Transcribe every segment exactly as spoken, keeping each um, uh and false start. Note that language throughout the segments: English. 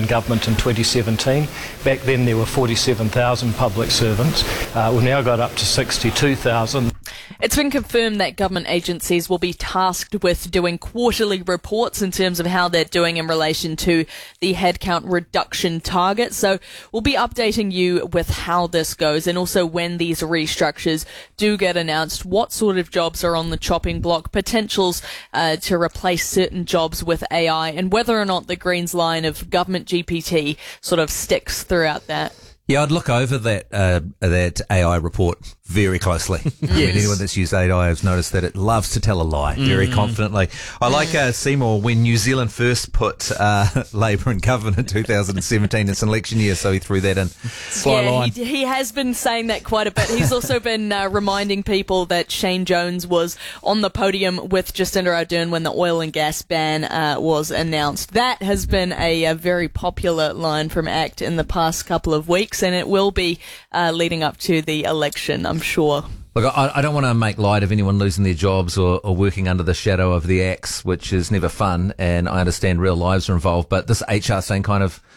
in government in twenty seventeen. Back then there were forty-seven thousand public servants. Uh, we've now got up to sixty-two thousand. It's been confirmed that government agencies will be tasked with doing quarterly reports in terms of how they're doing in relation to the headcount reduction target. So we'll be updating you with how this goes, and also when these restructures do get announced, what sort of jobs are on the chopping block, potentials uh, to replace certain jobs with A I, and whether or not the Greens line of government G P T sort of sticks throughout that. Yeah, I'd look over that uh, that A I report very closely. Yes. I mean, anyone that's used A I has noticed that it loves to tell a lie very mm. confidently. I like uh, Seymour when New Zealand first put uh, Labour in government in two thousand seventeen. It's an election year, so he threw that in. Sly yeah, line. He, he has been saying that quite a bit. He's also been uh, reminding people that Shane Jones was on the podium with Jacinda Ardern when the oil and gas ban uh, was announced. That has been a, a very popular line from ACT in the past couple of weeks, and it will be uh, leading up to the election, I'm sure. Look, I, I don't want to make light of anyone losing their jobs or, or working under the shadow of the axe, which is never fun, and I understand real lives are involved, but this H R thing kind of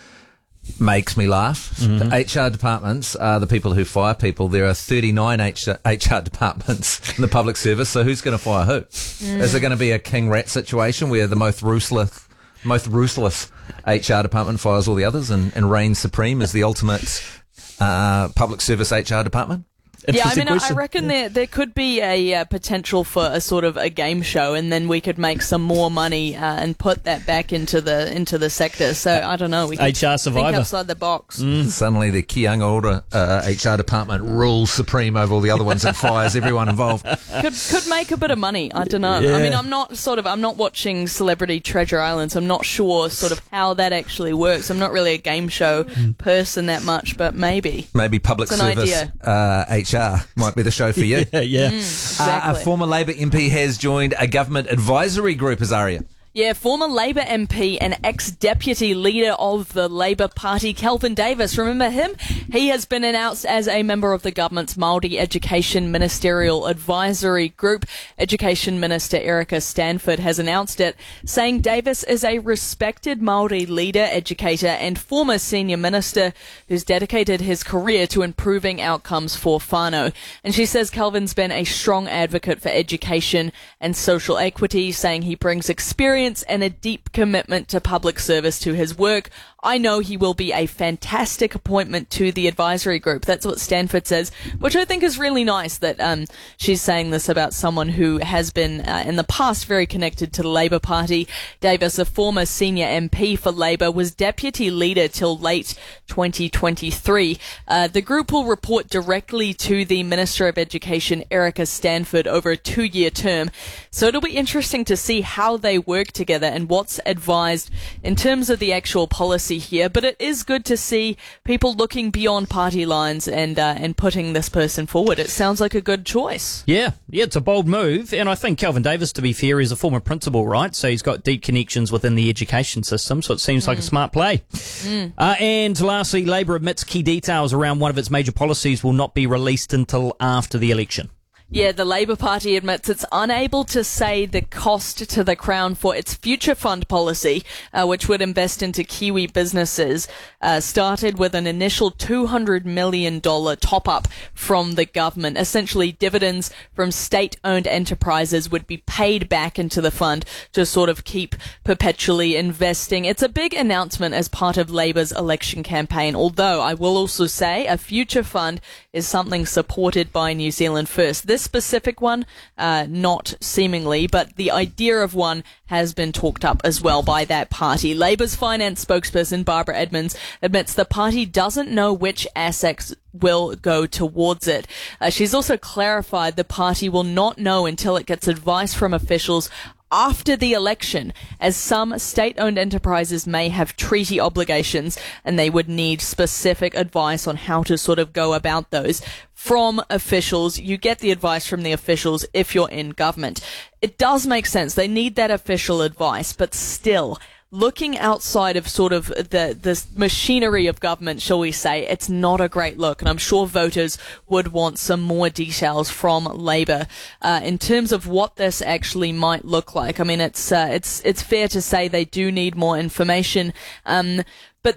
makes me laugh. Mm-hmm. The H R departments are the people who fire people. There are thirty-nine H R, H R departments in the public service, so who's going to fire who? Mm. Is it going to be a king rat situation where the most ruthless, most ruthless H R department fires all the others and, and reigns supreme as the ultimate uh, public service H R department? Yeah, I mean, I reckon there there could be a uh, potential for a sort of a game show, and then we could make some more money uh, and put that back into the into the sector. So I don't know, we could H R Survivor. think outside the box. Mm. Suddenly, the young older uh, H R department rules supreme over all the other ones and fires everyone involved. Could could make a bit of money. I don't know. Yeah. I mean, I'm not sort of I'm not watching Celebrity Treasure Island, so I'm not sure sort of how that actually works. I'm not really a game show person that much, but maybe maybe public it's an service idea. Uh, H R might be the show for you. yeah, yeah. Mm, exactly. uh, a former Labour M P has joined a government advisory group, Azaria. Yeah, former Labour M P and ex-deputy leader of the Labour Party, Kelvin Davis. Remember him? He has been announced as a member of the government's Māori Education Ministerial Advisory Group. Education Minister Erica Stanford has announced it, saying Davis is a respected Māori leader, educator and former senior minister who's dedicated his career to improving outcomes for whānau. And she says Kelvin's been a strong advocate for education and social equity, saying he brings experience and a deep commitment to public service to his work. I know he will be a fantastic appointment to the advisory group. That's what Stanford says, which I think is really nice that um, she's saying this about someone who has been uh, in the past very connected to the Labour Party. Davis, a former senior M P for Labour, was deputy leader till late twenty twenty-three. Uh, the group will report directly to the Minister of Education, Erica Stanford, over a two-year term. So it'll be interesting to see how they work together and what's advised in terms of the actual policy here, but it is good to see people looking beyond party lines and uh, and putting this person forward. It sounds like a good choice. Yeah, yeah, it's a bold move, and I think Kelvin Davis, to be fair, is a former principal, right? So he's got deep connections within the education system, so it seems mm. like a smart play. Mm. Uh, and lastly, Labour admits key details around one of its major policies will not be released until after the election. Yeah, the Labour Party admits it's unable to say the cost to the Crown for its future fund policy, uh, which would invest into Kiwi businesses, uh, started with an initial two hundred million dollars top-up from the government. Essentially, dividends from state-owned enterprises would be paid back into the fund to sort of keep perpetually investing. It's a big announcement as part of Labour's election campaign, although I will also say a future fund is something supported by New Zealand First. This specific one, uh, not seemingly, but the idea of one has been talked up as well by that party. Labour's finance spokesperson, Barbara Edmonds, admits the party doesn't know which assets will go towards it. Uh, she's also clarified the party will not know until it gets advice from officials after the election, as some state-owned enterprises may have treaty obligations and they would need specific advice on how to sort of go about those from officials. You get the advice from the officials if you're in government. It does make sense. They need that official advice, but still, looking outside of sort of the the machinery of government, shall we say, it's not a great look, and I'm sure voters would want some more details from Labour uh, in terms of what this actually might look like. I mean, it's uh, it's it's fair to say they do need more information. Um,